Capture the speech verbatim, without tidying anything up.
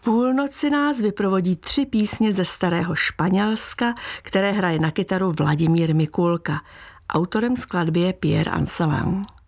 půlnoci nás vyprovodí tři písně ze starého Španělska, které hraje na kytaru Vladimír Mikulka. Autorem skladby je Pierre Anselin.